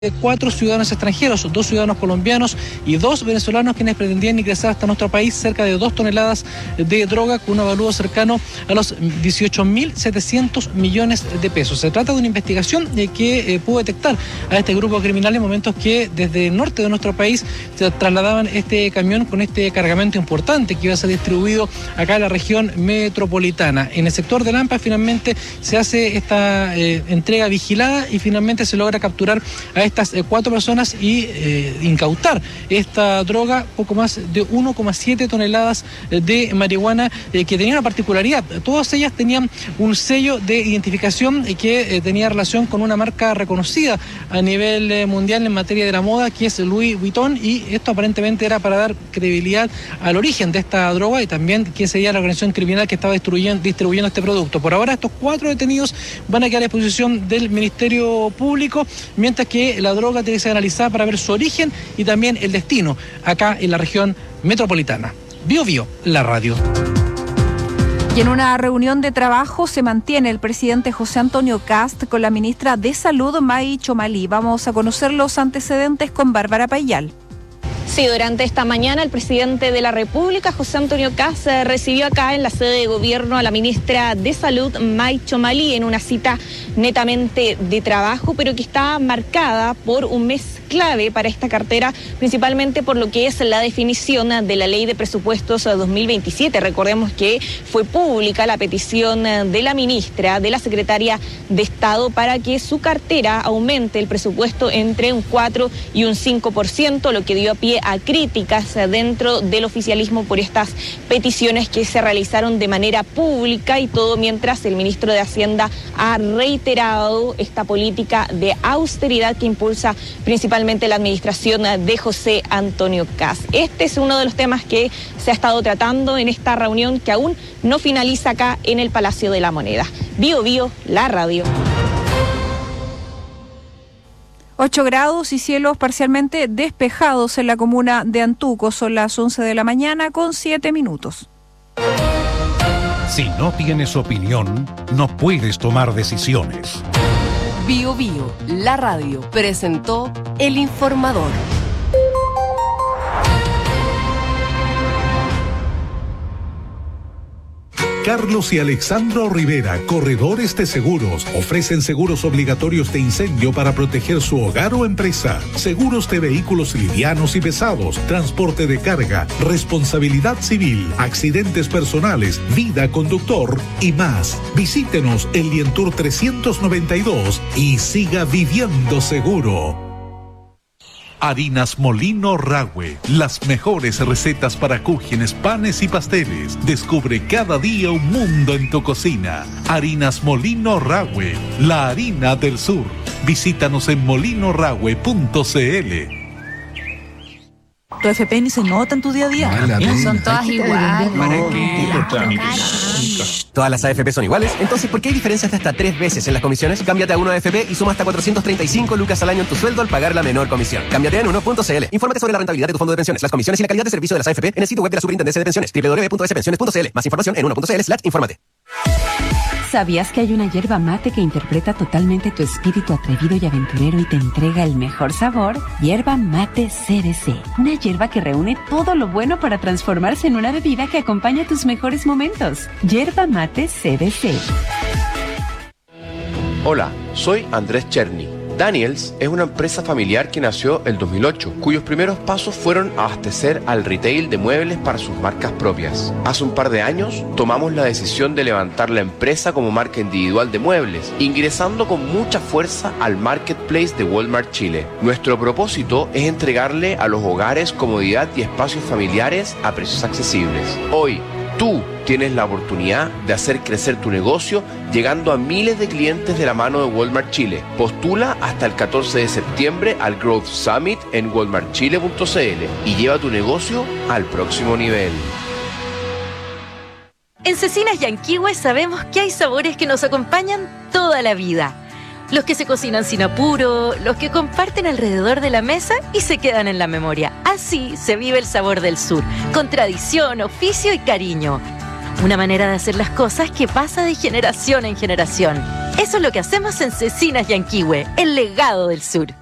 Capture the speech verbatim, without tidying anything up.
cuatro ciudadanos extranjeros, dos ciudadanos colombianos y dos venezolanos quienes pretendían ingresar hasta nuestro país cerca de dos toneladas de droga con un avalúo cercano a los dieciocho mil setecientos millones de pesos. Se trata de una investigación eh, que eh, pudo detectar a este grupo criminal en momentos que desde el norte de nuestro país se trasladaban este camión con este cargamento importante que iba a ser distribuido acá en la región metropolitana. En el sector de Lampa finalmente se hace esta eh, entrega vigilada y finalmente se logra capturar a estas eh, cuatro personas y eh, incautar esta droga, poco más de uno coma siete toneladas de marihuana eh, que tenía una particularidad. Todas ellas tenían un sello de identificación eh, que eh, tenía relación con una marca reconocida a nivel eh, mundial en materia de la moda, que es Louis Vuitton, y esto aparentemente era para dar credibilidad al origen de esta droga y también quién sería la organización criminal que estaba distribuyendo, distribuyendo este producto. Por ahora estos cuatro detenidos van a quedar a disposición del Ministerio Público, mientras que la droga tiene que ser analizada para ver su origen y también el destino acá en la región metropolitana. Bio Bio, la radio. Y en una reunión de trabajo se mantiene el presidente José Antonio Kast con la ministra de Salud, May Chomali. Vamos a conocer los antecedentes con Bárbara Payal. Sí, durante esta mañana el presidente de la República, José Antonio Kast, recibió acá en la sede de gobierno a la ministra de Salud, May Chomali, en una cita netamente de trabajo, pero que está marcada por un mes clave para esta cartera, principalmente por lo que es la definición de la Ley de Presupuestos dos mil veintisiete. Recordemos que fue pública la petición de la ministra, de la secretaria de Estado, para que su cartera aumente el presupuesto entre un cuatro y un cinco por ciento, lo que dio a pie a críticas dentro del oficialismo por estas peticiones que se realizaron de manera pública, y todo mientras el ministro de Hacienda ha reiterado esta política de austeridad que impulsa principalmente la administración de José Antonio Kast. Este es uno de los temas que se ha estado tratando en esta reunión que aún no finaliza acá en el Palacio de la Moneda. Bio Bio, la radio. ocho grados y cielos parcialmente despejados en la comuna de Antuco. Son las once de la mañana con siete minutos. Si no tienes opinión, no puedes tomar decisiones. Bio Bio, la radio, presentó El Informador. Carlos y Alexandro Rivera, corredores de seguros, ofrecen seguros obligatorios de incendio para proteger su hogar o empresa, seguros de vehículos livianos y pesados, transporte de carga, responsabilidad civil, accidentes personales, vida conductor y más. Visítenos en Lientour trescientos noventa y dos y siga viviendo seguro. Harinas Molino Rahue, las mejores recetas para cúgenes, panes y pasteles. Descubre cada día un mundo en tu cocina. Harinas Molino Rahue, la harina del sur. Visítanos en molino rahue punto c l. Tu F P ni se nota en tu día a día. Son todas iguales. ¿Para qué? ¿Todas las A F P son iguales? Entonces, ¿por qué hay diferencias de hasta tres veces en las comisiones? Cámbiate a Uno A F P y suma hasta cuatrocientos treinta y cinco lucas al año en tu sueldo al pagar la menor comisión. Cámbiate en uno punto c l. Infórmate sobre la rentabilidad de tu fondo de pensiones, las comisiones y la calidad de servicio de las A F P en el sitio web de la Superintendencia de Pensiones, doble u doble u doble u punto s pensiones punto c l. Más información en uno punto c l slash infórmate. ¿Sabías que hay una hierba mate que interpreta totalmente tu espíritu atrevido y aventurero y te entrega el mejor sabor? Hierba Mate C B C. Una hierba que reúne todo lo bueno para transformarse en una bebida que acompaña tus mejores momentos. Hierba Mate C B C. Hola, soy Andrés Cherny. Daniels es una empresa familiar que nació el dos mil ocho, cuyos primeros pasos fueron abastecer al retail de muebles para sus marcas propias. Hace un par de años tomamos la decisión de levantar la empresa como marca individual de muebles, ingresando con mucha fuerza al marketplace de Walmart Chile. Nuestro propósito es entregarle a los hogares comodidad y espacios familiares a precios accesibles. Hoy, tú tienes la oportunidad de hacer crecer tu negocio llegando a miles de clientes de la mano de Walmart Chile. Postula hasta el catorce de septiembre al Growth Summit en walmart chile punto c l y lleva tu negocio al próximo nivel. En Cecinas Yanquihue sabemos que hay sabores que nos acompañan toda la vida. Los que se cocinan sin apuro, los que comparten alrededor de la mesa y se quedan en la memoria. Así se vive el sabor del sur, con tradición, oficio y cariño. Una manera de hacer las cosas que pasa de generación en generación. Eso es lo que hacemos en Cecinas Yanquihue, el legado del sur.